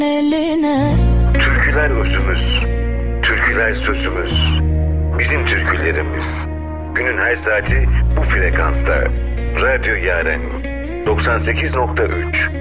eline. Türküler özümüz, türküler sözümüz, bizim türkülerimiz. Günün her saati bu frekansta. Radyo Yaren 98.3